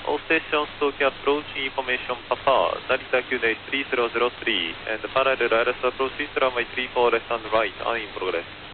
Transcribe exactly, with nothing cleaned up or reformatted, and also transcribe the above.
all stations Tokyo approach information Papa, Narita Q Day three zero zero three, and parallel I L S approach is runway three four left and right, are in progress.